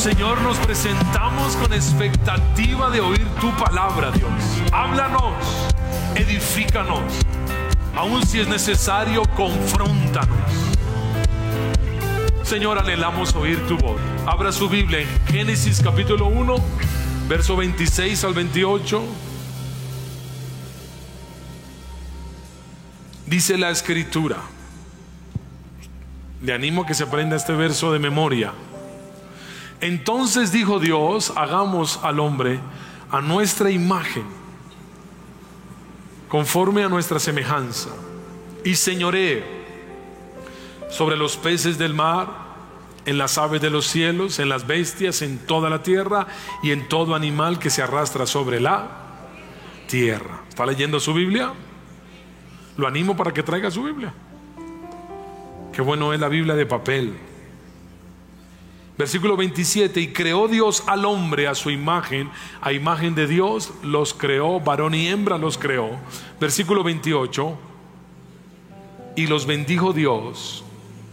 Señor, nos presentamos con expectativa de oír tu palabra, Dios. Háblanos, edifícanos. Aun si es necesario, confróntanos. Señor, anhelamos oír tu voz. Abra su Biblia en Génesis capítulo 1, verso 26 al 28. Dice la Escritura. Le animo a que se aprenda este verso de memoria. Entonces dijo Dios: hagamos al hombre a nuestra imagen, conforme a nuestra semejanza, y señoree sobre los peces del mar, en las aves de los cielos, en las bestias, en toda la tierra y en todo animal que se arrastra sobre la tierra. ¿Está leyendo su Biblia? Lo animo para que traiga su Biblia. Qué bueno es la Biblia de papel. Versículo 27: y creó Dios al hombre a su imagen, a imagen de Dios los creó, varón y hembra los creó. Versículo 28: y los bendijo Dios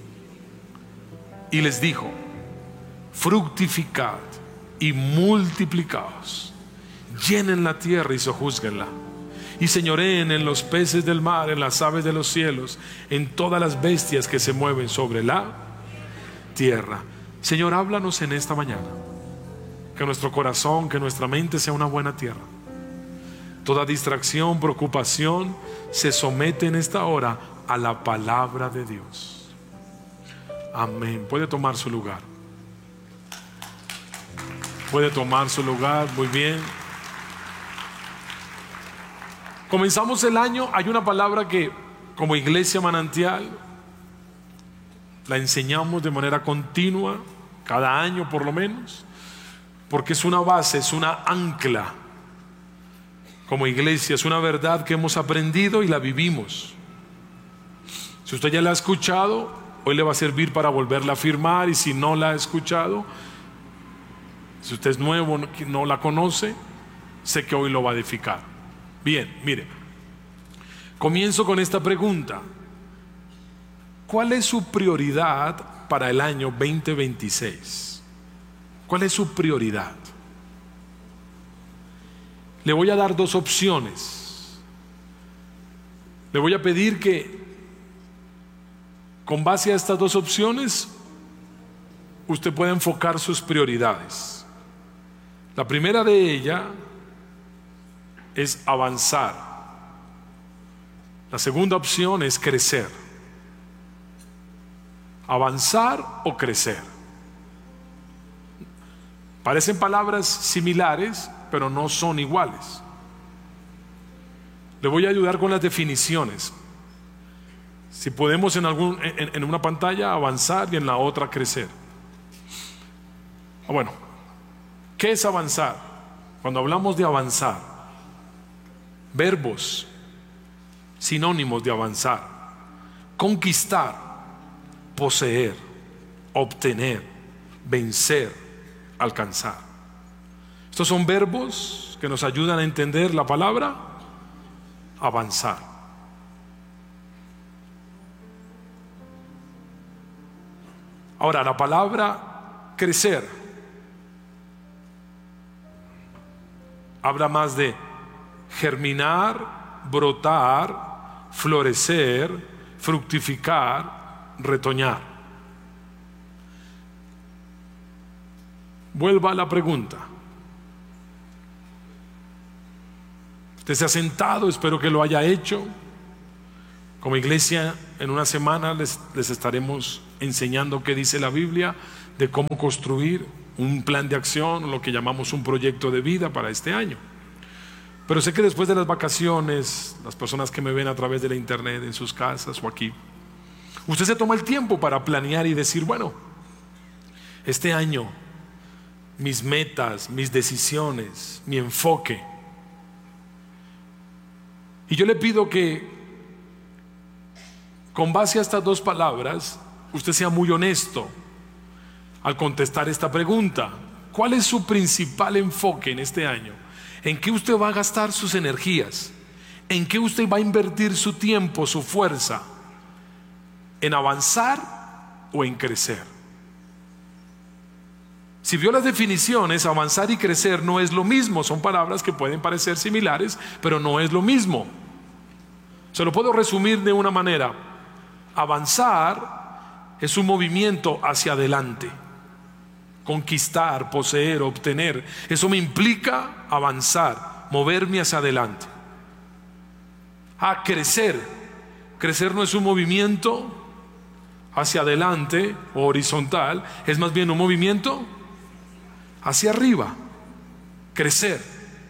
y les dijo: fructificad y multiplicaos, llenen la tierra y sojúzguenla, y señoreen en los peces del mar, en las aves de los cielos, en todas las bestias que se mueven sobre la tierra. Señor, háblanos en esta mañana. Que nuestro corazón, que nuestra mente sea una buena tierra. Toda distracción, preocupación se somete en esta hora a la palabra de Dios. Amén. Puede tomar su lugar. Puede tomar su lugar. Muy bien. Comenzamos el año. Hay una palabra que como Iglesia Manantial la enseñamos de manera continua, cada año por lo menos, porque es una base, es una ancla. Como iglesia es una verdad que hemos aprendido y la vivimos. Si usted ya la ha escuchado, hoy le va a servir para volverla a afirmar. Y si no la ha escuchado, si usted es nuevo, no la conoce, sé que hoy lo va a edificar. Bien, mire, comienzo con esta pregunta: ¿cuál es su prioridad para el año 2026? ¿Cuál es su prioridad? Le voy a dar dos opciones. Le voy a pedir que, con base a estas dos opciones, usted pueda enfocar sus prioridades. La primera de ellas es avanzar. La segunda opción es crecer. Avanzar o crecer. Parecen palabras similares, pero no son iguales. Le voy a ayudar con las definiciones. Si podemos en una pantalla avanzar y en la otra crecer. Bueno, ¿qué es avanzar? Cuando hablamos de avanzar, verbos, sinónimos de avanzar: conquistar, poseer, obtener, vencer, alcanzar. Estos son verbos que nos ayudan a entender la palabra avanzar. Ahora, la palabra crecer habla más de germinar, brotar, florecer, fructificar, retoñar. Vuelva a la pregunta. Usted se ha sentado, espero que lo haya hecho. Como iglesia, en una semana les estaremos enseñando qué dice la Biblia de cómo construir un plan de acción, lo que llamamos un proyecto de vida para este año. Pero sé que después de las vacaciones, las personas que me ven a través de la internet, en sus casas o aquí, usted se toma el tiempo para planear y decir: bueno, este año mis metas, mis decisiones, mi enfoque. Y yo le pido que, con base a estas dos palabras, usted sea muy honesto al contestar esta pregunta: ¿cuál es su principal enfoque en este año? ¿En qué usted va a gastar sus energías? ¿En qué usted va a invertir su tiempo, su fuerza? ¿En avanzar o en crecer? Si vio las definiciones, avanzar y crecer no es lo mismo. Son palabras que pueden parecer similares, pero no es lo mismo. Se lo puedo resumir de una manera. Avanzar es un movimiento hacia adelante. Conquistar, poseer, obtener. Eso me implica avanzar, moverme hacia adelante. Crecer. Crecer no es un movimiento hacia adelante o horizontal, es más bien un movimiento hacia arriba. Crecer,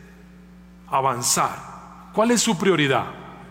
avanzar. ¿Cuál es su prioridad?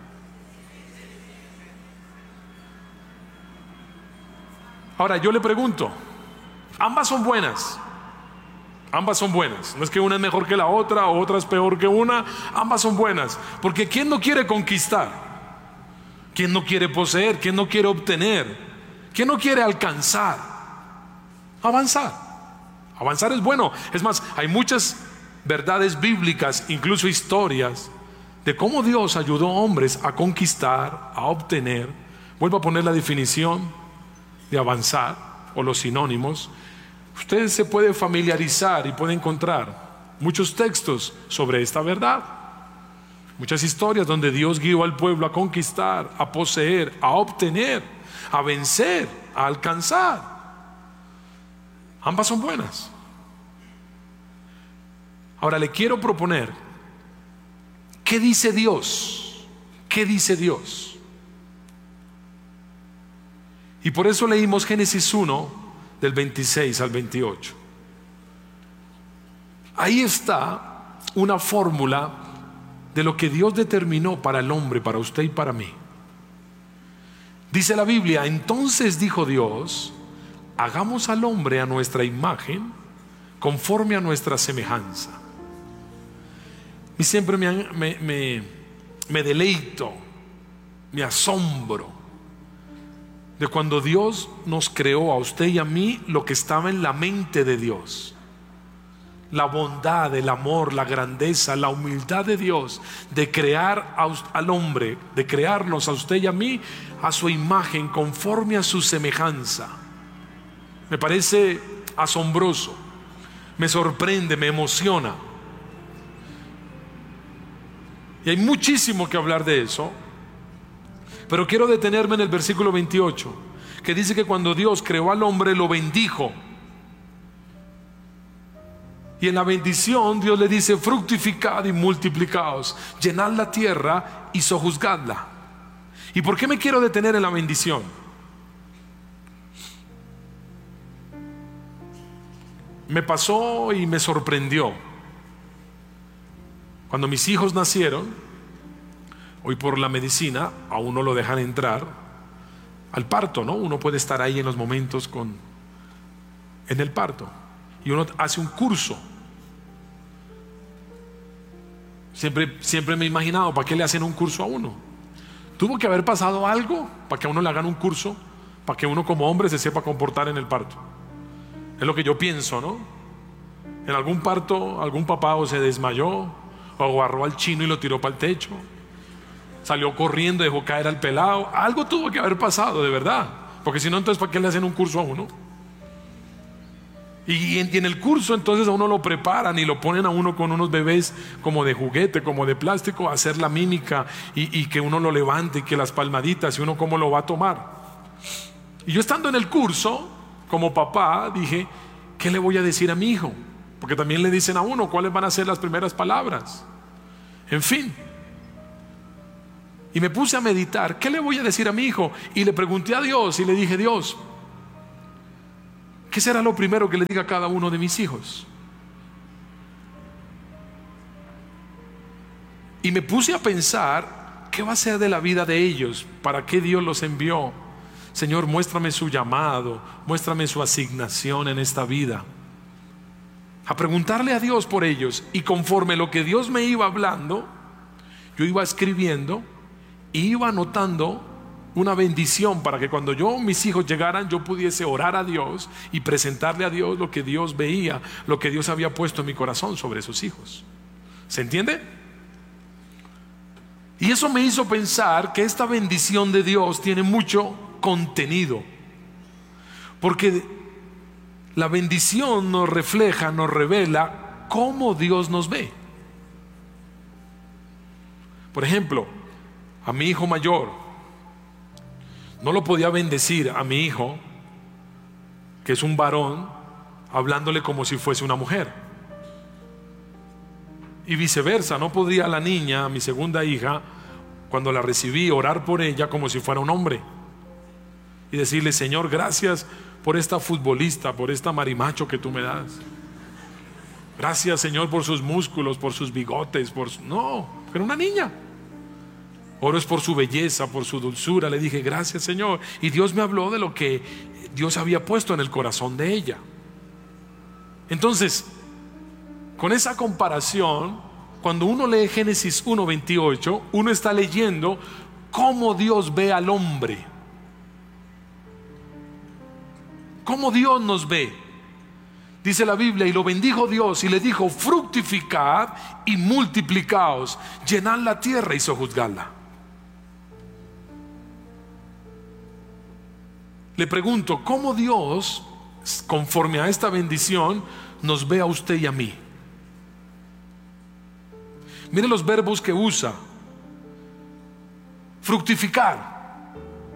Ahora yo le pregunto, ambas son buenas. Ambas son buenas. No es que una es mejor que la otra o otra es peor que una. Ambas son buenas. Porque ¿quién no quiere conquistar? ¿Quién no quiere poseer? ¿Quién no quiere obtener? ¿Quién no quiere alcanzar? Avanzar. Avanzar es bueno. Es más, hay muchas verdades bíblicas, incluso historias, de cómo Dios ayudó a hombres a conquistar, a obtener. Vuelvo a poner la definición de avanzar o los sinónimos. Usted se puede familiarizar y puede encontrar muchos textos sobre esta verdad. Muchas historias donde Dios guió al pueblo a conquistar, a poseer, a obtener, a vencer, a alcanzar. Ambas son buenas. Ahora le quiero proponer, ¿qué dice Dios? ¿Qué dice Dios? Y por eso leímos Génesis 1, del 26 al 28. Ahí está una fórmula de lo que Dios determinó para el hombre, para usted y para mí. Dice la Biblia: entonces dijo Dios, hagamos al hombre a nuestra imagen, conforme a nuestra semejanza. Y siempre me deleito, me asombro de cuando Dios nos creó a usted y a mí, lo que estaba en la mente de Dios. La bondad, el amor, la grandeza, la humildad de Dios de crear al hombre, de crearnos a usted y a mí a su imagen, conforme a su semejanza. Me parece asombroso, me sorprende, me emociona. Y hay muchísimo que hablar de eso, pero quiero detenerme en el versículo 28, que dice que cuando Dios creó al hombre lo bendijo. Y en la bendición Dios le dice: fructificad y multiplicaos, llenad la tierra y sojuzgadla. ¿Y por qué me quiero detener en la bendición? Me pasó y me sorprendió. Cuando mis hijos nacieron, hoy por la medicina a uno lo dejan entrar al parto, ¿no? Uno puede estar ahí en los momentos en el parto. Y uno hace un curso. Siempre me he imaginado, ¿para qué le hacen un curso a uno? Tuvo que haber pasado algo para que a uno le hagan un curso, para que uno como hombre se sepa comportar en el parto. Es lo que yo pienso, ¿no? En algún parto, algún papá o se desmayó, o agarró al chino y lo tiró para el techo, salió corriendo, dejó caer al pelado. Algo tuvo que haber pasado, de verdad. Porque si no, entonces ¿para qué le hacen un curso a uno? Y en el curso entonces a uno lo preparan y lo ponen a uno con unos bebés como de juguete, como de plástico, a hacer la mímica y que uno lo levante y que las palmaditas, y uno cómo lo va a tomar. Y yo, estando en el curso como papá, dije: ¿qué le voy a decir a mi hijo? Porque también le dicen a uno cuáles van a ser las primeras palabras. En fin. Y me puse a meditar, ¿qué le voy a decir a mi hijo? Y le pregunté a Dios y le dije: Dios, ¿qué será lo primero que le diga a cada uno de mis hijos? Y me puse a pensar, ¿qué va a ser de la vida de ellos? ¿Para qué Dios los envió? Señor, muéstrame su llamado, muéstrame su asignación en esta vida. A preguntarle a Dios por ellos. Y conforme lo que Dios me iba hablando, yo iba escribiendo y iba anotando una bendición para que cuando mis hijos llegaran, yo pudiese orar a Dios y presentarle a Dios lo que Dios veía, lo que Dios había puesto en mi corazón sobre esos hijos. ¿Se entiende? Y eso me hizo pensar que esta bendición de Dios tiene mucho contenido, porque la bendición nos refleja, nos revela cómo Dios nos ve. Por ejemplo, a mi hijo mayor no lo podía bendecir a mi hijo, que es un varón, hablándole como si fuese una mujer. Y viceversa, no podría la niña, mi segunda hija, cuando la recibí, orar por ella como si fuera un hombre y decirle: Señor, gracias por esta futbolista, por esta marimacho que tú me das. Gracias, Señor, por sus músculos, por sus bigotes, No, era una niña. Oro es por su belleza, por su dulzura. Le dije: gracias, Señor. Y Dios me habló de lo que Dios había puesto en el corazón de ella. Entonces, con esa comparación, cuando uno lee Génesis 1:28, uno está leyendo cómo Dios ve al hombre, cómo Dios nos ve. Dice la Biblia: y lo bendijo Dios y le dijo: fructificad y multiplicaos, llenad la tierra y sojuzgadla. Le pregunto, ¿cómo Dios, conforme a esta bendición, nos ve a usted y a mí? Mire los verbos que usa. Fructificar.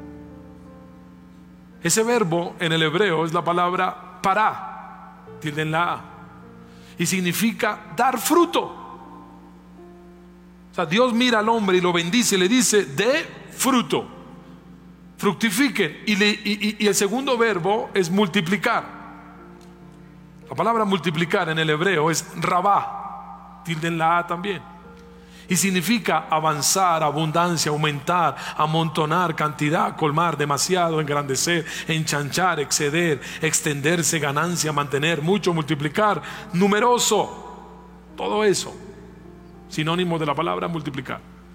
Ese verbo en el hebreo es la palabra pará, tilde en la A, y significa dar fruto. O sea, Dios mira al hombre y lo bendice y le dice: de fruto, fructifiquen. Y el segundo verbo es multiplicar. La palabra multiplicar en el hebreo es rabá, tilde en la A también, y significa avanzar, abundancia, aumentar, amontonar, cantidad, colmar, demasiado, engrandecer, enchanchar, exceder, extenderse, ganancia, mantener, mucho, multiplicar, numeroso. Todo eso, sinónimo de la palabra multiplicar.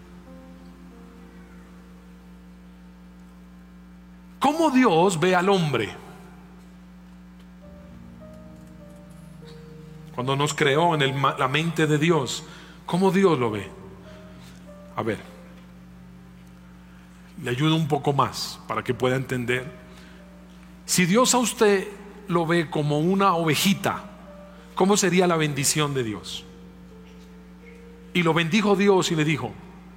¿Cómo Dios ve al hombre? Cuando nos creó en la mente de Dios, ¿cómo Dios lo ve? A ver, le ayudo un poco más para que pueda entender. Si Dios a usted lo ve como una ovejita, ¿cómo sería la bendición de Dios? Y lo bendijo Dios y le dijo: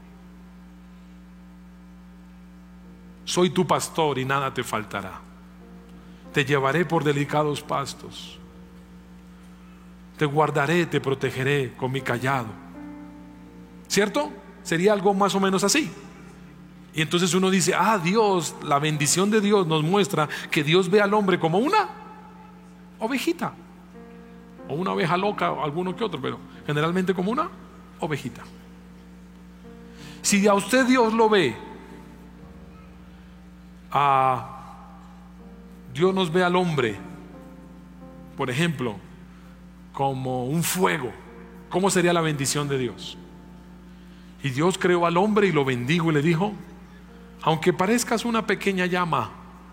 soy tu pastor y nada te faltará. Te llevaré por delicados pastos. Te guardaré, te protegeré con mi cayado. ¿Cierto? Sería algo más o menos así. Y entonces uno dice: Dios, la bendición de Dios nos muestra que Dios ve al hombre como una ovejita, o una oveja loca, o alguno que otro, pero generalmente como una ovejita. Si a usted Dios lo ve, Dios nos ve al hombre, por ejemplo, como un fuego, ¿cómo sería la bendición de Dios? Y Dios creó al hombre y lo bendijo y le dijo: aunque parezcas una pequeña llama,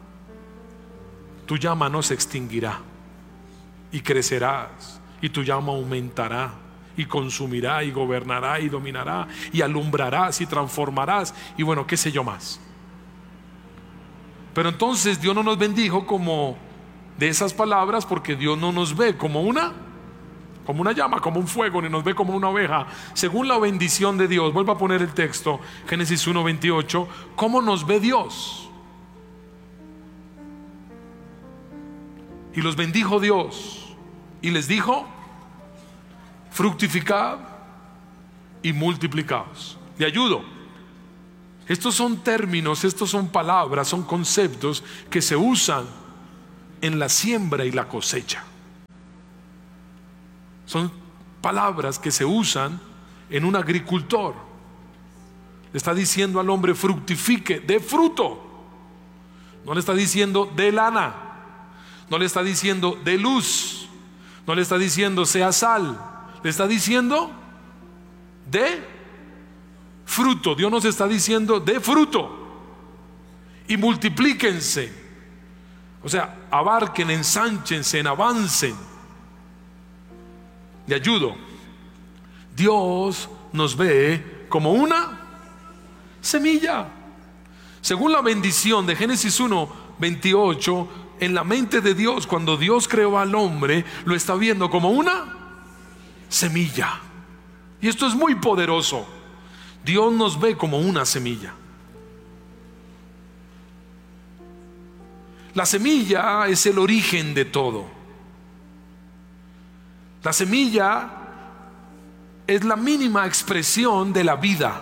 tu llama no se extinguirá, y crecerás, y tu llama aumentará, y consumirá, y gobernará, y dominará, y alumbrarás, y transformarás, y bueno, qué sé yo más. Pero entonces Dios no nos bendijo como de esas palabras, porque Dios no nos ve como una llama, como un fuego, ni nos ve como una oveja. Según la bendición de Dios, vuelvo a poner el texto, Génesis 1:28. ¿Cómo nos ve Dios? Y los bendijo Dios y les dijo: fructificad y multiplicaos. Le ayudo. Estos son términos, estos son palabras, son conceptos que se usan en la siembra y la cosecha. Son palabras que se usan en un agricultor. Le está diciendo al hombre: fructifique, dé fruto. No le está diciendo de lana, no le está diciendo de luz, no le está diciendo sea sal, le está diciendo de fruto. Dios nos está diciendo de fruto. Y multiplíquense, o sea, abarquen, ensánchense, avancen. Le ayudo. Dios nos ve como una semilla. Según la bendición de Génesis 1:28, en la mente de Dios, cuando Dios creó al hombre, lo está viendo como una semilla. Y esto es muy poderoso. Dios nos ve como una semilla. La semilla es el origen de todo. La semilla es la mínima expresión de la vida.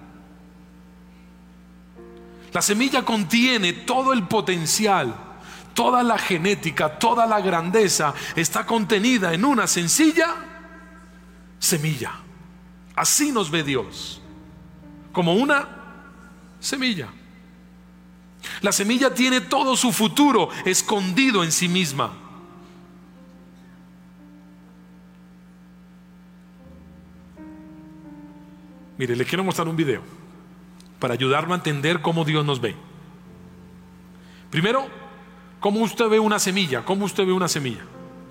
La semilla contiene todo el potencial, toda la genética, toda la grandeza está contenida en una sencilla semilla. Así nos ve Dios, como una semilla. La semilla tiene todo su futuro escondido en sí misma. Mire, le quiero mostrar un video para ayudarlo a entender cómo Dios nos ve. Primero, ¿cómo usted ve una semilla? ¿Cómo usted ve una semilla?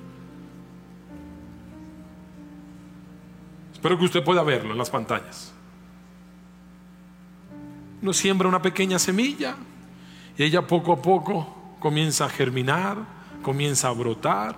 Espero que usted pueda verlo en las pantallas. Uno siembra una pequeña semilla y ella poco a poco comienza a germinar, comienza a brotar,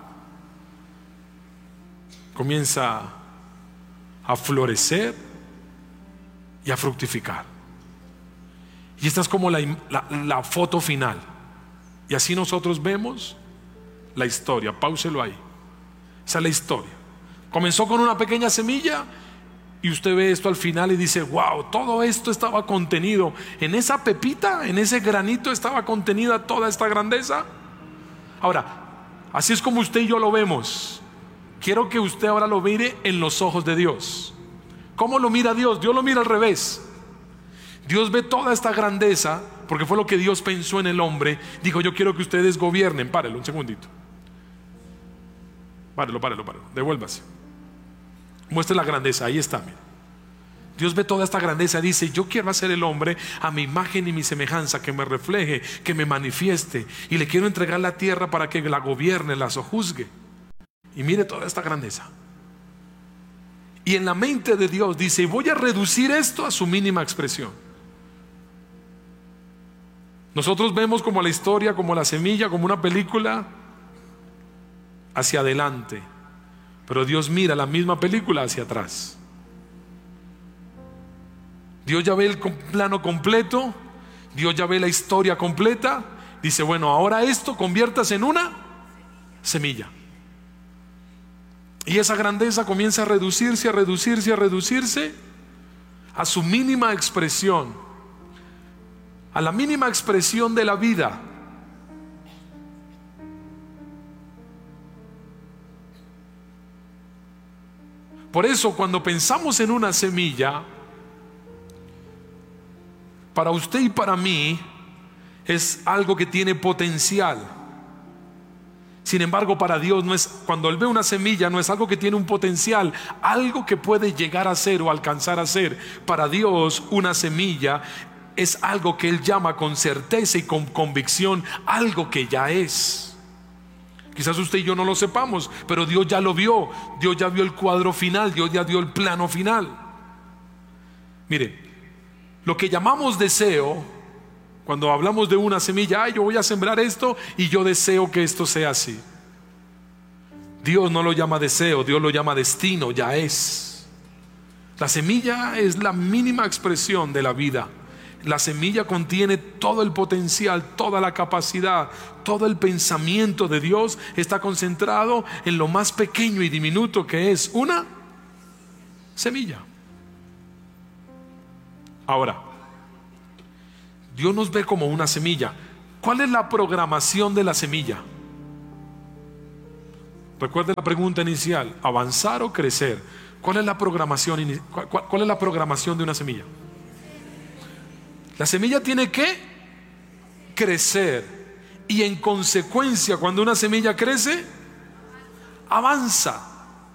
comienza a florecer y a fructificar. Y esta es como la foto final. Y así nosotros vemos la historia. Páuselo ahí. Esa es la historia. Comenzó con una pequeña semilla y usted ve esto al final y dice: wow, todo esto estaba contenido en esa pepita, en ese granito estaba contenida toda esta grandeza. Ahora, así es como usted y yo lo vemos. Quiero que usted ahora lo mire en los ojos de Dios. ¿Cómo lo mira Dios? Dios lo mira al revés. Dios ve toda esta grandeza, porque fue lo que Dios pensó en el hombre. Dijo: yo quiero que ustedes gobiernen. Párelo un segundito. Párelo, devuélvase. Muestre la grandeza, ahí está, mire. Dios ve toda esta grandeza, dice: yo quiero hacer el hombre a mi imagen y mi semejanza, que me refleje, que me manifieste, y le quiero entregar la tierra para que la gobierne, la sojuzgue. Y mire toda esta grandeza. Y en la mente de Dios dice: voy a reducir esto a su mínima expresión. Nosotros vemos como la historia, como la semilla, como una película hacia adelante, pero Dios mira la misma película hacia atrás. Dios ya ve el plano completo, Dios ya ve la historia completa. Dice: bueno, ahora esto conviértase en una semilla. Y esa grandeza comienza a reducirse, a reducirse, a reducirse a su mínima expresión, a la mínima expresión de la vida. Por eso, cuando pensamos en una semilla, para usted y para mí es algo que tiene potencial. Sin embargo, para Dios no es, cuando Él ve una semilla, no es algo que tiene un potencial, algo que puede llegar a ser o alcanzar a ser. Para Dios, una semilla es algo que Él llama con certeza y con convicción, algo que ya es. Quizás usted y yo no lo sepamos, pero Dios ya lo vio. Dios ya vio el cuadro final, Dios ya dio el plano final. Mire, lo que llamamos deseo, cuando hablamos de una semilla: yo voy a sembrar esto y yo deseo que esto sea así. Dios no lo llama deseo, Dios lo llama destino, ya es. La semilla es la mínima expresión de la vida. La semilla contiene todo el potencial, toda la capacidad, todo el pensamiento de Dios está concentrado en lo más pequeño y diminuto que es una semilla. Ahora, Dios nos ve como una semilla. ¿Cuál es la programación de la semilla? Recuerde la pregunta inicial: ¿avanzar o crecer? ¿Cuál es la programación? ¿Cuál es la programación de una semilla? La semilla tiene que crecer, y en consecuencia, cuando una semilla crece, avanza.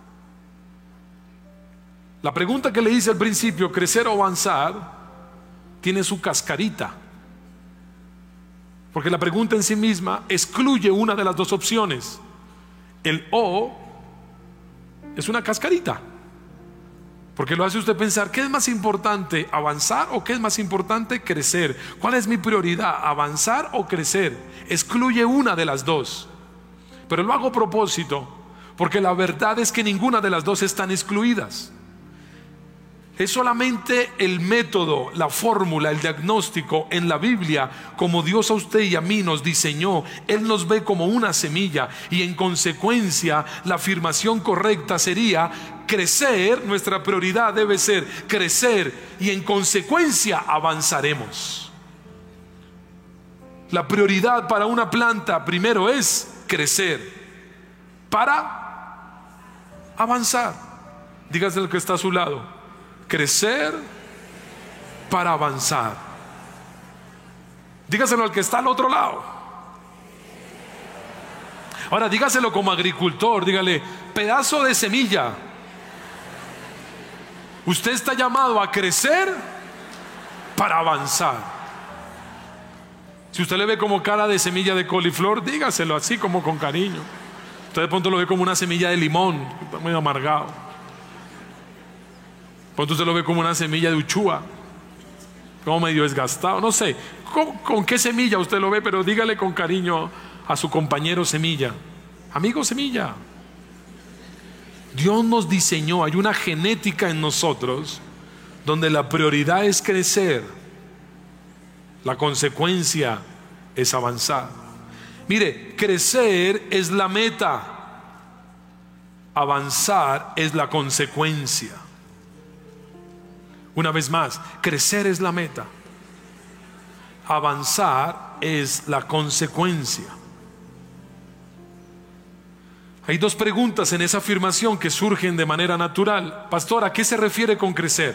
La pregunta que le hice al principio, crecer o avanzar, tiene su cascarita, porque la pregunta en sí misma excluye una de las dos opciones. El O es una cascarita, Porque lo hace usted pensar, ¿qué es más importante, avanzar o qué es más importante, crecer? ¿Cuál es mi prioridad, avanzar o crecer? Excluye una de las dos. Pero lo hago a propósito, porque la verdad es que ninguna de las dos están excluidas. Es solamente el método, la fórmula, el diagnóstico en la Biblia, como Dios a usted y a mí nos diseñó. Él nos ve como una semilla, y en consecuencia la afirmación correcta sería crecer. Nuestra prioridad debe ser crecer, y en consecuencia avanzaremos. La prioridad para una planta primero es crecer para avanzar. Dígase al que está a su lado: crecer para avanzar. Dígaselo al que está al otro lado. Ahora dígaselo como agricultor, dígale: pedazo de semilla, usted está llamado a crecer para avanzar. Si usted le ve como cara de semilla de coliflor, dígaselo así como con cariño. Usted de pronto lo ve como una semilla de limón, está muy amargado. Pronto usted lo ve como una semilla de uchúa, como medio desgastado. No sé con qué semilla usted lo ve, pero dígale con cariño a su compañero semilla: amigo semilla. Dios nos diseñó, hay una genética en nosotros donde la prioridad es crecer, la consecuencia es avanzar. Mire, crecer es la meta, avanzar es la consecuencia. Una vez más, crecer es la meta, avanzar es la consecuencia. Hay dos preguntas en esa afirmación que surgen de manera natural. Pastor, ¿a qué se refiere con crecer?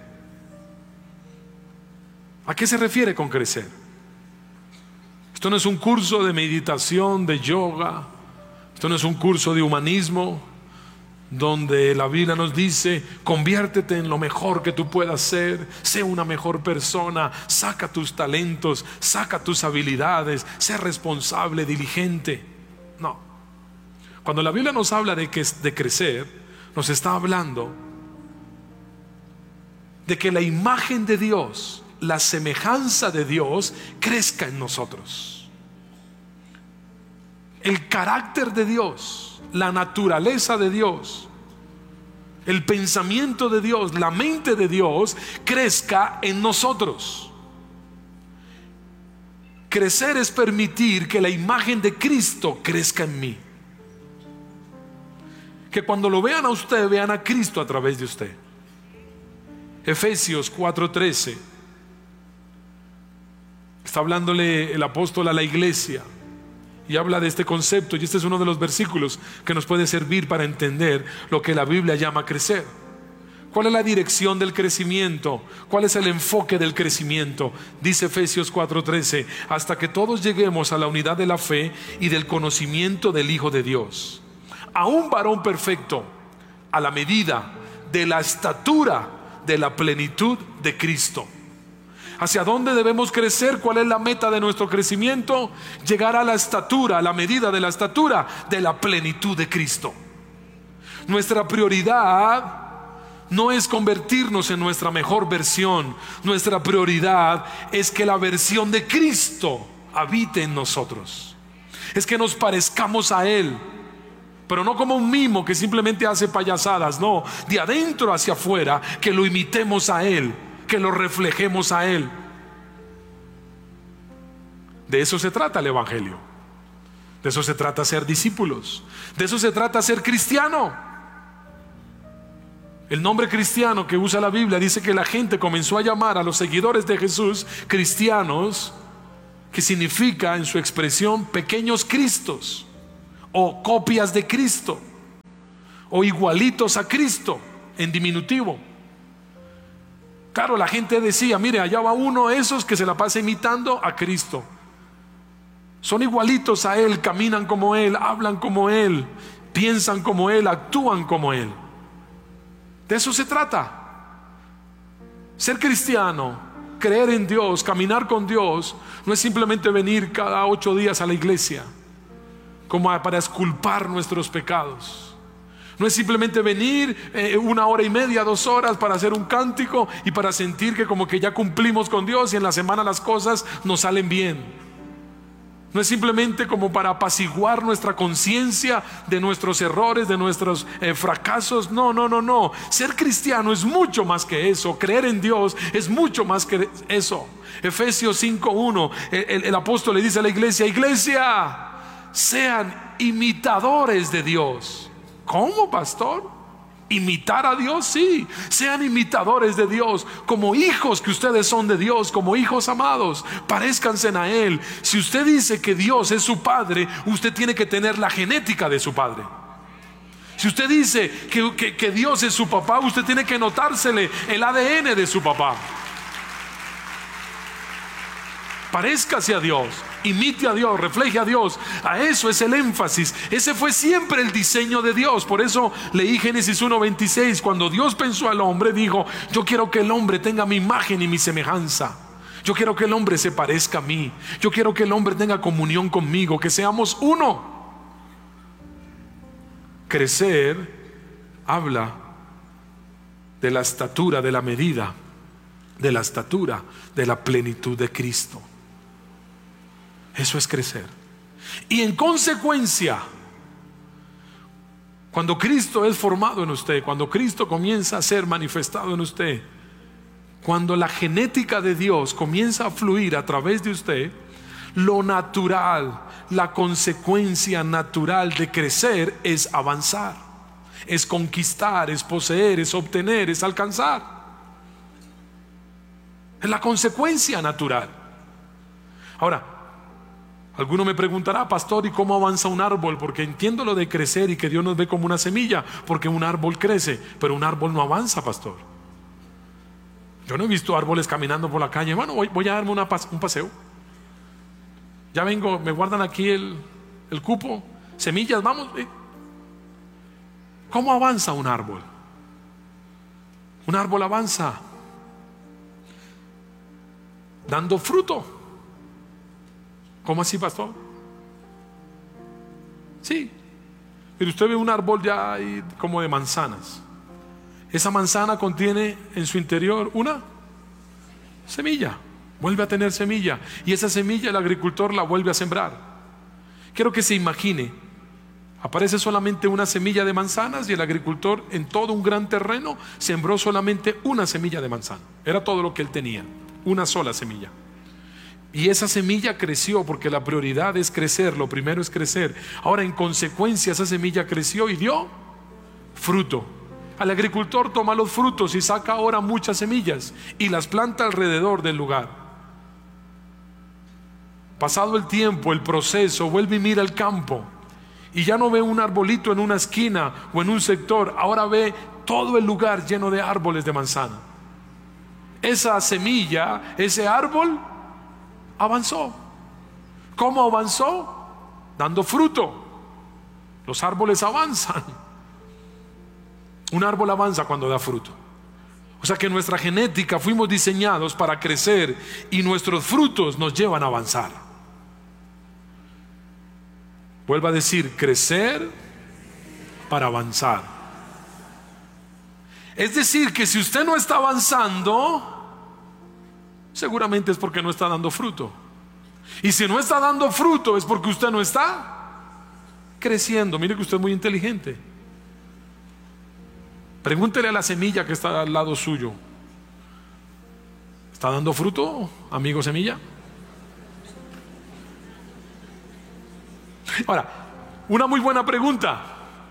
¿A qué se refiere con crecer? Esto no es un curso de meditación, de yoga. Esto no es un curso de humanismo, donde la Biblia nos dice: conviértete en lo mejor que tú puedas ser, sé una mejor persona, saca tus talentos, saca tus habilidades, sé responsable, diligente. No. Cuando la Biblia nos habla de crecer, nos está hablando de que la imagen de Dios, la semejanza de Dios crezca en nosotros. El carácter de Dios, la naturaleza de Dios, el pensamiento de Dios, la mente de Dios crezca en nosotros. Crecer es permitir que la imagen de Cristo crezca en mí. Que cuando lo vean a usted, vean a Cristo a través de usted. Efesios 4:13. Está hablándole el apóstol a la iglesia y habla de este concepto, y este es uno de los versículos que nos puede servir para entender lo que la Biblia llama crecer. ¿Cuál es la dirección del crecimiento? ¿Cuál es el enfoque del crecimiento? Dice Efesios 4:13: hasta que todos lleguemos a la unidad de la fe y del conocimiento del Hijo de Dios, a un varón perfecto, a la medida de la estatura de la plenitud de Cristo. ¿Hacia dónde debemos crecer? ¿Cuál es la meta de nuestro crecimiento? Llegar a la estatura, a la medida de la estatura de la plenitud de Cristo. Nuestra prioridad no es convertirnos en nuestra mejor versión. Nuestra prioridad es que la versión de Cristo habite en nosotros. Es que nos parezcamos a Él, pero no como un mimo que simplemente hace payasadas. No, de adentro hacia afuera, que lo imitemos a Él, que lo reflejemos a Él. De eso se trata el Evangelio. De eso se trata ser discípulos. De eso se trata ser cristiano. El nombre cristiano que usa la Biblia dice que la gente comenzó a llamar a los seguidores de Jesús cristianos, que significa en su expresión pequeños Cristos, o copias de Cristo, o igualitos a Cristo en diminutivo. Claro, la gente decía: mire, allá va uno de esos que se la pasa imitando a Cristo. Son igualitos a Él, caminan como Él, hablan como Él, piensan como Él, actúan como Él. De eso se trata. Ser cristiano, creer en Dios, caminar con Dios, no es simplemente venir cada 8 días a la iglesia como para exculpar nuestros pecados. No es simplemente venir 1 hora y media, 2 horas para hacer un cántico y para sentir que como que ya cumplimos con Dios y en la semana las cosas nos salen bien. No es simplemente como para apaciguar nuestra conciencia de nuestros errores, de nuestros fracasos. No, no, no, no. Ser cristiano es mucho más que eso. Creer en Dios es mucho más que eso. Efesios 5:1, el apóstol le dice a la iglesia: iglesia, sean imitadores de Dios. ¿Cómo, pastor? ¿Imitar a Dios? Sí, sean imitadores de Dios, como hijos que ustedes son de Dios, como hijos amados, parezcanse a Él. Si usted dice que Dios es su padre, usted tiene que tener la genética de su padre. Si usted dice que Dios es su papá, usted tiene que notársele el ADN de su papá. Parezcase a Dios, imite a Dios, refleje a Dios. A eso es el énfasis. Ese fue siempre el diseño de Dios. Por eso leí Génesis 1:26. Cuando Dios pensó al hombre, dijo: yo quiero que el hombre tenga mi imagen y mi semejanza. Yo quiero que el hombre se parezca a mí. Yo quiero que el hombre tenga comunión conmigo, que seamos uno. Crecer habla de la estatura, de la medida, de la estatura, de la plenitud de Cristo. Eso es crecer. Y en consecuencia, cuando Cristo es formado en usted, cuando Cristo comienza a ser manifestado en usted, cuando la genética de Dios comienza a fluir a través de usted, lo natural, la consecuencia natural de crecer es avanzar, es conquistar, es poseer, es obtener, es alcanzar. Es la consecuencia natural. Ahora, alguno me preguntará: pastor, ¿y cómo avanza un árbol? Porque entiendo lo de crecer y que Dios nos ve como una semilla, porque un árbol crece, pero un árbol no avanza, pastor. Yo no he visto árboles caminando por la calle. Bueno, voy a darme un paseo. Ya vengo, me guardan aquí el cupo, semillas, vamos. ¿Cómo avanza un árbol? Un árbol avanza dando fruto. ¿Cómo así, pastor? Sí. Pero usted ve un árbol ya ahí como de manzanas. Esa manzana contiene en su interior una semilla. Vuelve a tener semilla. Y esa semilla el agricultor la vuelve a sembrar. Quiero que se imagine: aparece solamente una semilla de manzanas y el agricultor en todo un gran terreno sembró solamente una semilla de manzana. Era todo lo que él tenía, una sola semilla. Y esa semilla creció, porque la prioridad es crecer, lo primero es crecer. Ahora, en consecuencia, esa semilla creció y dio fruto. El agricultor toma los frutos y saca ahora muchas semillas y las planta alrededor del lugar. Pasado el tiempo, el proceso, vuelve y mira el campo y ya no ve un arbolito en una esquina o en un sector. Ahora ve todo el lugar lleno de árboles de manzana. Esa semilla, ese árbol avanzó. ¿Cómo avanzó? Dando fruto. Los árboles avanzan. Un árbol avanza cuando da fruto. O sea que en nuestra genética fuimos diseñados para crecer y nuestros frutos nos llevan a avanzar. Vuelvo a decir: crecer para avanzar. Es decir, que si usted no está avanzando, seguramente es porque no está dando fruto. Y si no está dando fruto, es porque usted no está creciendo. Mire que usted es muy inteligente. Pregúntele a la semilla que está al lado suyo: ¿está dando fruto, amigo semilla? Ahora, una muy buena pregunta: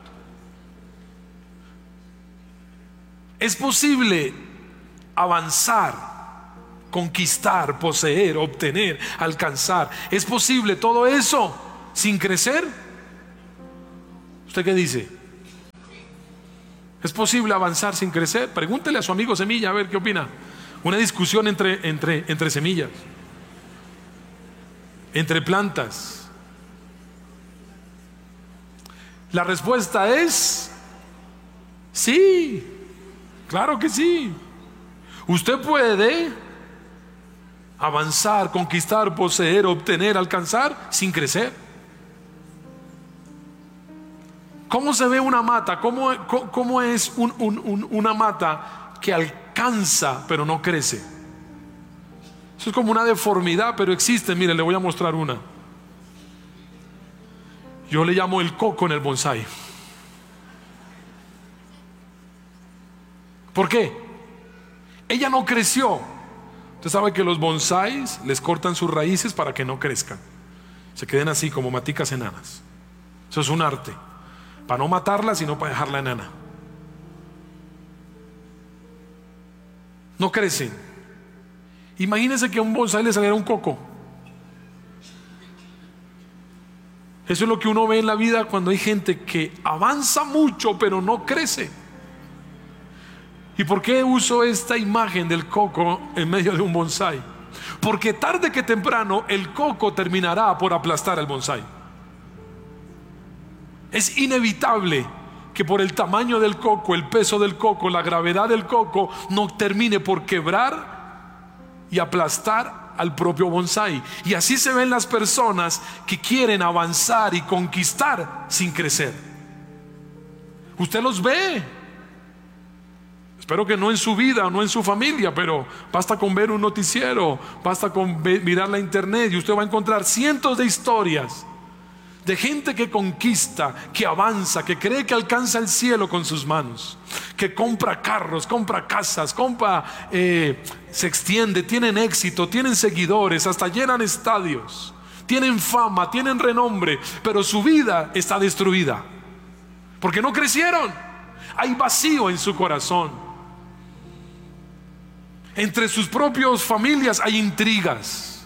¿es posible avanzar, conquistar, poseer, obtener, alcanzar? ¿Es posible todo eso sin crecer? ¿Usted qué dice? ¿Es posible avanzar sin crecer? Pregúntele a su amigo semilla a ver qué opina. Una discusión entre semillas, entre plantas. La respuesta es sí, claro que sí. Usted puede avanzar, conquistar, poseer, obtener, alcanzar sin crecer. ¿Cómo se ve una mata? ¿Cómo es una mata que alcanza pero no crece? Eso es como una deformidad, pero existe. Miren, le voy a mostrar una. Yo le llamo el coco en el bonsái. ¿Por qué? Ella no creció. Usted sabe que los bonsáis les cortan sus raíces para que no crezcan, se queden así como maticas enanas. Eso es un arte, para no matarla, sino para dejarla enana. No crecen. Imagínense que a un bonsái le saliera un coco. Eso es lo que uno ve en la vida cuando hay gente que avanza mucho pero no crece. ¿Y por qué uso esta imagen del coco en medio de un bonsái? Porque tarde que temprano el coco terminará por aplastar al bonsái. Es inevitable que por el tamaño del coco, el peso del coco, la gravedad del coco, no termine por quebrar y aplastar al propio bonsái. Y así se ven las personas que quieren avanzar y conquistar sin crecer. Usted los ve. Espero que no en su vida, no en su familia, pero basta con ver un noticiero, basta con mirar la internet y usted va a encontrar cientos de historias de gente que conquista, que avanza, que cree que alcanza el cielo con sus manos, que compra carros, compra casas, se extiende, tienen éxito, tienen seguidores, hasta llenan estadios, tienen fama, tienen renombre, pero su vida está destruida porque no crecieron. Hay vacío en su corazón. Entre sus propias familias hay intrigas.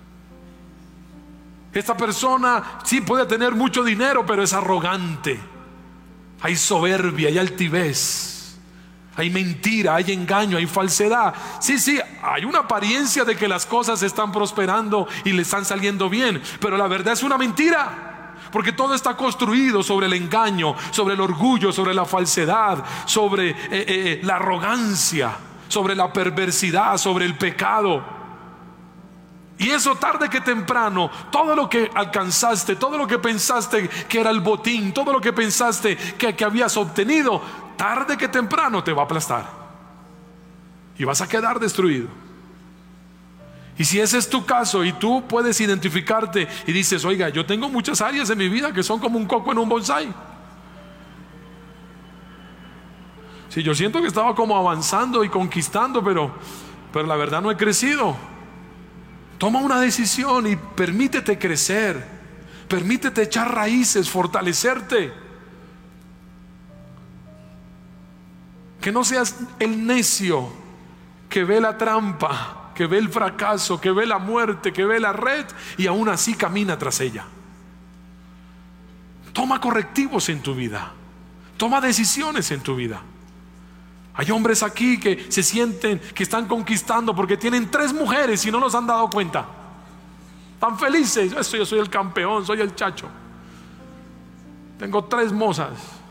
Esta persona sí puede tener mucho dinero, pero es arrogante. Hay soberbia, hay altivez, hay mentira, hay engaño, hay falsedad. Sí, hay una apariencia de que las cosas están prosperando y le están saliendo bien, pero la verdad es una mentira. Porque todo está construido sobre el engaño, sobre el orgullo, sobre la falsedad, sobre la arrogancia, sobre la perversidad, sobre el pecado. Y eso tarde que temprano, todo lo que alcanzaste, todo lo que pensaste que era el botín, todo lo que pensaste que habías obtenido, tarde que temprano te va a aplastar y vas a quedar destruido. Y si ese es tu caso y tú puedes identificarte y dices: oiga, yo tengo muchas áreas en mi vida que son como un coco en un bonsái. Sí, yo siento que estaba como avanzando y conquistando, pero la verdad no he crecido. Toma una decisión y permítete crecer, permítete echar raíces, fortalecerte. Que no seas el necio que ve la trampa, que ve el fracaso, que ve la muerte, que ve la red y aún así camina tras ella. Toma correctivos en tu vida, toma decisiones en tu vida. Hay hombres aquí que se sienten que están conquistando porque tienen 3 mujeres y no nos han dado cuenta. Están felices: yo soy el campeón, soy el chacho, tengo 3 mozas.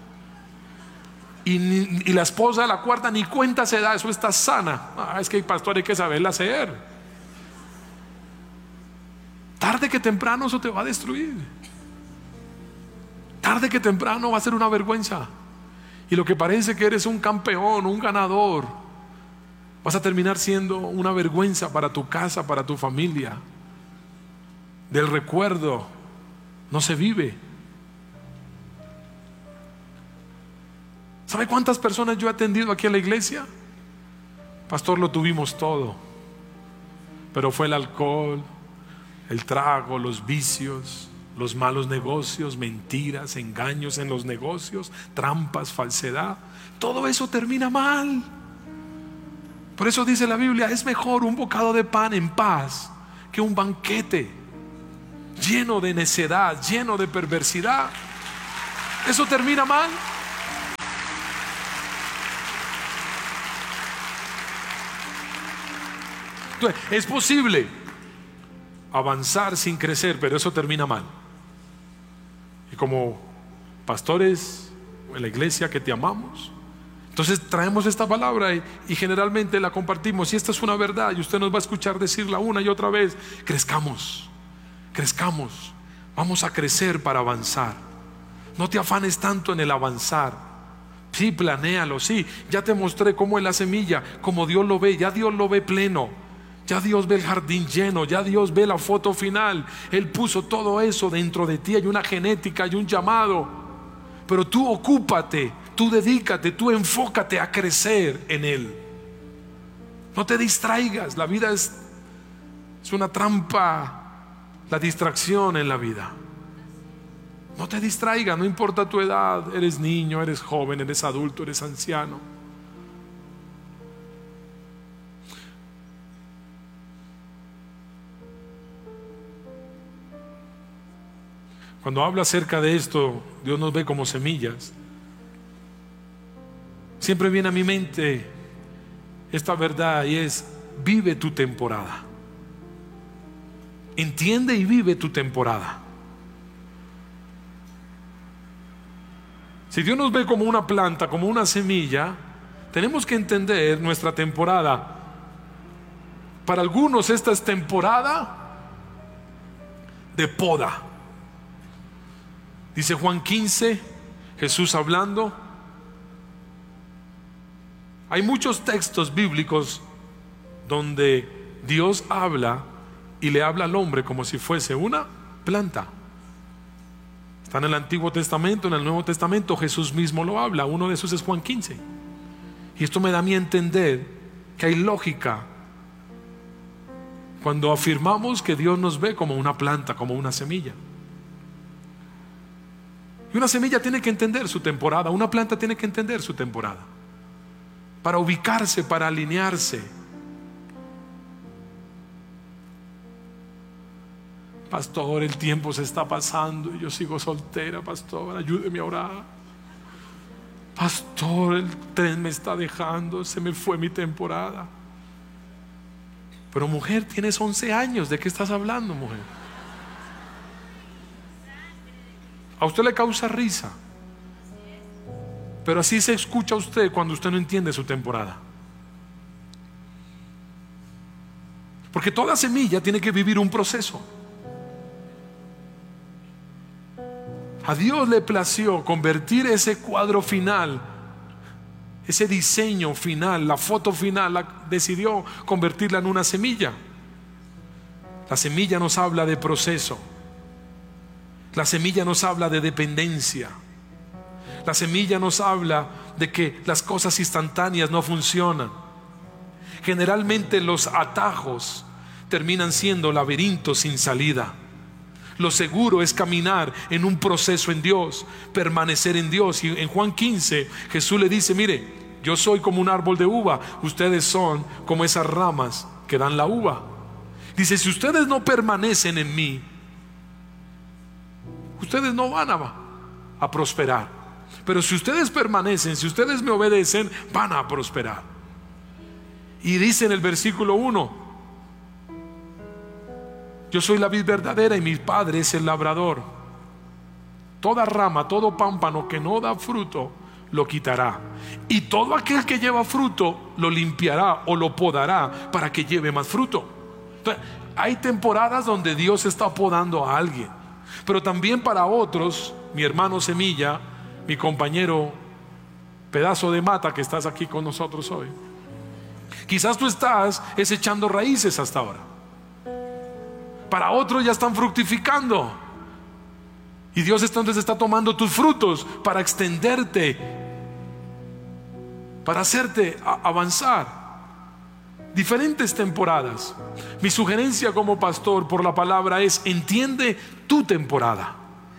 Y la esposa de la 4ª ni cuenta se da. Eso está sana. Es que, pastor, hay que saberla hacer. Tarde que temprano eso te va a destruir. Tarde que temprano va a ser una vergüenza. Y lo que parece que eres un campeón, un ganador, vas a terminar siendo una vergüenza para tu casa, para tu familia. Del recuerdo no se vive. ¿Sabe cuántas personas yo he atendido aquí en la iglesia? Pastor, lo tuvimos todo, pero fue el alcohol, el trago, los vicios, los malos negocios, mentiras, engaños en los negocios, trampas, falsedad. Todo eso termina mal. Por eso dice la Biblia: es mejor un bocado de pan en paz que un banquete lleno de necedad, lleno de perversidad. Eso termina mal. Entonces, es posible avanzar sin crecer, pero eso termina mal. Y como pastores en la iglesia que te amamos, entonces traemos esta palabra y generalmente la compartimos. Y esta es una verdad y usted nos va a escuchar decirla una y otra vez: crezcamos, vamos a crecer para avanzar, No te afanes tanto en el avanzar. Sí, planéalo, sí, ya te mostré cómo es la semilla, como Dios lo ve, ya Dios lo ve pleno, ya Dios ve el jardín lleno, ya Dios ve la foto final. Él puso todo eso dentro de ti, hay una genética, hay un llamado. Pero tú ocúpate, tú dedícate, tú enfócate a crecer en Él. No te distraigas, la vida es una trampa, la distracción en la vida. No te distraigas, no importa tu edad, eres niño, eres joven, eres adulto, eres anciano. Cuando hablo acerca de esto, Dios nos ve como semillas. Siempre viene a mi mente esta verdad, y es: vive tu temporada. Entiende y vive tu temporada. Si Dios nos ve como una planta, como una semilla, tenemos que entender nuestra temporada. Para algunos esta es temporada de poda. Dice Juan 15, Jesús hablando. Hay muchos textos bíblicos donde Dios habla y le habla al hombre como si fuese una planta. Está en el Antiguo Testamento, en el Nuevo Testamento Jesús mismo lo habla. Uno de esos es Juan 15. Y esto me da a mí a entender que hay lógica cuando afirmamos que Dios nos ve como una planta, como una semilla. Y una semilla tiene que entender su temporada, una planta tiene que entender su temporada, para ubicarse, para alinearse. Pastor, el tiempo se está pasando y yo sigo soltera. Pastor, ayúdeme a orar. Pastor, el tren me está dejando, se me fue mi temporada. Pero mujer, tienes 11 años, ¿de qué estás hablando, mujer? A usted le causa risa, pero así se escucha a usted cuando usted no entiende su temporada. Porque toda semilla tiene que vivir un proceso. A Dios le plació convertir ese cuadro final, ese diseño final, la foto final, decidió convertirla en una semilla. La semilla nos habla de proceso. La semilla nos habla de dependencia. La semilla nos habla de que las cosas instantáneas no funcionan. Generalmente los atajos terminan siendo laberintos sin salida. Lo seguro es caminar en un proceso en Dios, permanecer en Dios. Y en Juan 15 Jesús le dice: mire, yo soy como un árbol de uva, ustedes son como esas ramas que dan la uva. Dice: si ustedes no permanecen en mí, ustedes no van a prosperar. Pero si ustedes permanecen, si ustedes me obedecen, van a prosperar. Y dice en el versículo 1: yo soy la vid verdadera y mi Padre es el labrador. Toda rama, todo pámpano que no da fruto, lo quitará. Y todo aquel que lleva fruto, lo limpiará o lo podará para que lleve más fruto. Entonces, hay temporadas donde Dios está podando a alguien. Pero también para otros, mi hermano semilla, mi compañero pedazo de mata que estás aquí con nosotros hoy, quizás tú estás echando raíces hasta ahora. Para otros ya están fructificando. Y Dios entonces está tomando tus frutos para extenderte, para hacerte avanzar. Diferentes temporadas. Mi sugerencia como pastor por la palabra es: entiende tu temporada.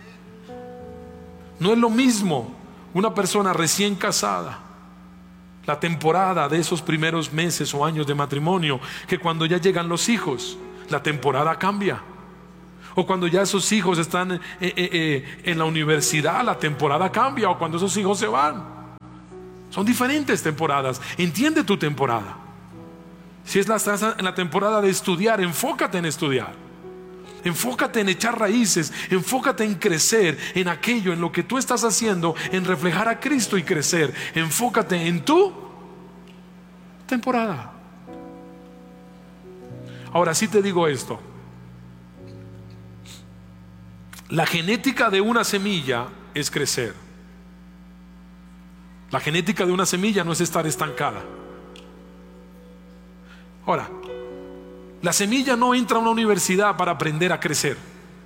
No es lo mismo una persona recién casada, la temporada de esos primeros meses o años de matrimonio, que cuando ya llegan los hijos. La temporada cambia. O cuando ya esos hijos están en la universidad, la temporada cambia. O cuando esos hijos se van. Son diferentes temporadas. Entiende tu temporada. Si estás en la temporada de estudiar, enfócate en estudiar. Enfócate en echar raíces. Enfócate en crecer en aquello, en lo que tú estás haciendo, en reflejar a Cristo y crecer. Enfócate en tu temporada. Ahora sí te digo esto: la genética de una semilla es crecer. La genética de una semilla no es estar estancada. Ahora, la semilla no entra a una universidad para aprender a crecer.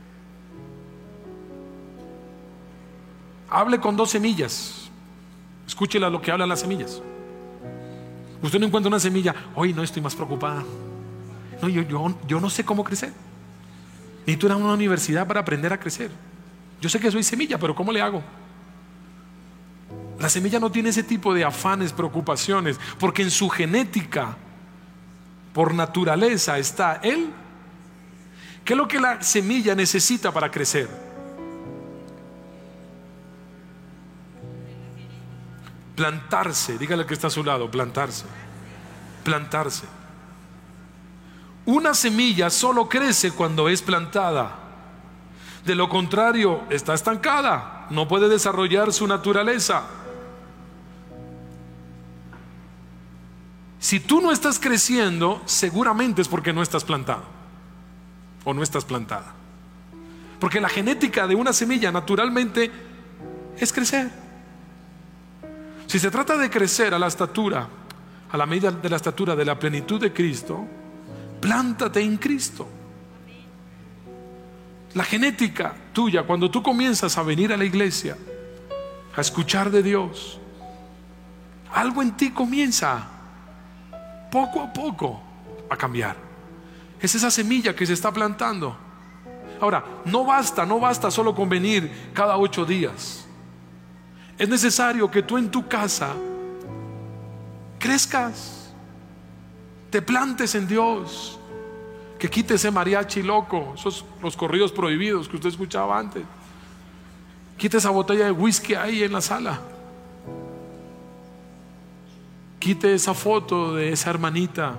Hable con 2 semillas. Escúchela lo que hablan las semillas. Usted no encuentra una semilla, hoy no estoy más preocupada. No, yo no sé cómo crecer. Necesito ir a una universidad para aprender a crecer. Yo sé que soy semilla, pero ¿cómo le hago? La semilla no tiene ese tipo de afanes, preocupaciones, porque en su genética, por naturaleza, está él. ¿Qué es lo que la semilla necesita para crecer? Plantarse. Dígale que está a su lado, plantarse. Plantarse. Una semilla solo crece cuando es plantada. De lo contrario, está estancada, no puede desarrollar su naturaleza. Si tú no estás creciendo, seguramente es porque no estás plantado o no estás plantada. Porque la genética de una semilla naturalmente es crecer. Si se trata de crecer a la estatura, a la medida de la estatura de la plenitud de Cristo, plántate en Cristo. La genética tuya, cuando tú comienzas a venir a la iglesia, a escuchar de Dios, algo en ti comienza poco a poco a cambiar. Es esa semilla que se está plantando. Ahora, no basta solo con venir cada 8 días. Es necesario que tú en tu casa crezcas, te plantes en Dios, que quite ese mariachi loco, esos los corridos prohibidos que usted escuchaba antes. Quite esa botella de whisky ahí en la sala. Quite esa foto de esa hermanita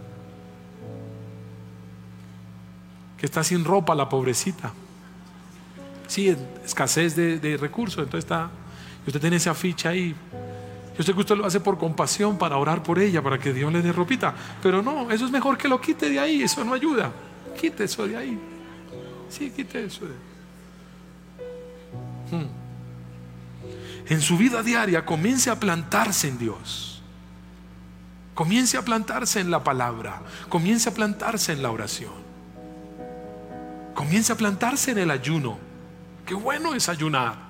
que está sin ropa, la pobrecita. Sí, escasez de recursos, entonces está. Usted tiene esa ficha ahí. Yo sé que usted lo hace por compasión, para orar por ella, para que Dios le dé ropita, pero no, eso es mejor que lo quite de ahí. Eso no ayuda. Quite eso de ahí. Sí, quite eso de ahí. En su vida diaria comience a plantarse en Dios. Comience a plantarse en la palabra. Comience a plantarse en la oración. Comience a plantarse en el ayuno. Qué bueno es ayunar.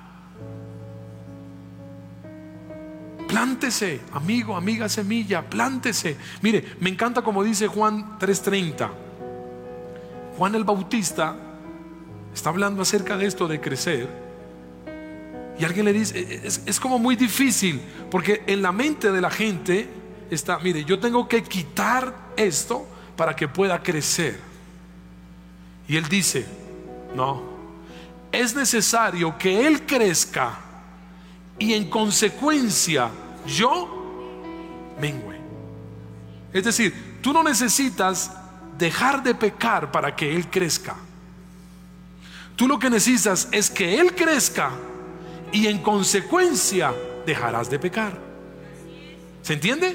Plántese, amigo, amiga semilla, plántese. Mire, me encanta como dice Juan 3:30. Juan el Bautista está hablando acerca de esto de crecer. Y alguien le dice, es como muy difícil, porque en la mente de la gente está, mire, yo tengo que quitar esto para que pueda crecer. Y él dice, no, es necesario que él crezca y en consecuencia yo mengüe. Es decir, tú no necesitas dejar de pecar para que él crezca. Tú lo que necesitas es que él crezca y en consecuencia dejarás de pecar. ¿Se entiende?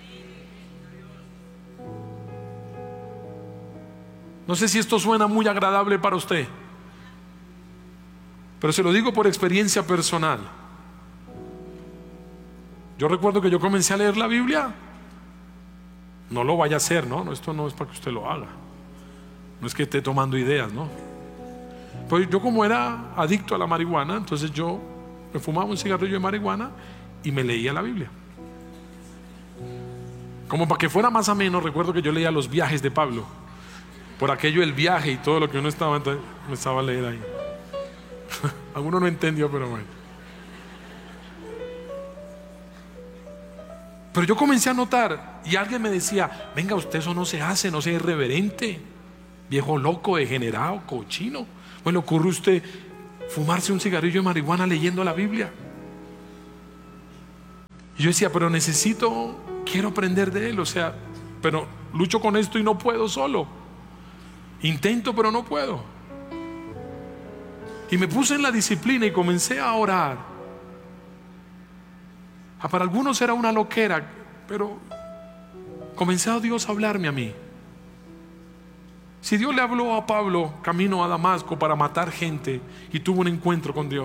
No sé si esto suena muy agradable para usted, pero se lo digo por experiencia personal. Yo recuerdo que yo comencé a leer la Biblia. No lo vaya a hacer, ¿no? Esto no es para que usted lo haga. No es que esté tomando ideas, ¿no? Pues yo, como era adicto a la marihuana, entonces yo me fumaba un cigarrillo de marihuana y me leía la Biblia. Como para que fuera más ameno, recuerdo que yo leía los viajes de Pablo. Por aquello del viaje y todo lo que uno estaba, entonces me estaba a leer ahí. Alguno no entendió, pero bueno. Pero yo comencé a notar, y alguien me decía, venga, usted eso no se hace, no sea irreverente, viejo loco, degenerado, cochino. Bueno, ¿le ocurre a usted fumarse un cigarrillo de marihuana leyendo la Biblia? Y yo decía, pero quiero aprender de él, o sea, pero lucho con esto y no puedo solo. Intento, pero no puedo. Y me puse en la disciplina y comencé a orar. Para algunos era una loquera, pero comencé a Dios a hablarme a mí. Si Dios le habló a Pablo camino a Damasco para matar gente y tuvo un encuentro con Dios,